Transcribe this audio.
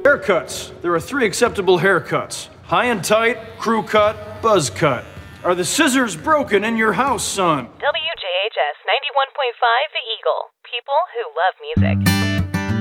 Haircuts. There are 3 acceptable haircuts. High and tight, crew cut, buzz cut. Are the scissors broken in your house, son? WJHS 91.5 The Eagle. People who love music.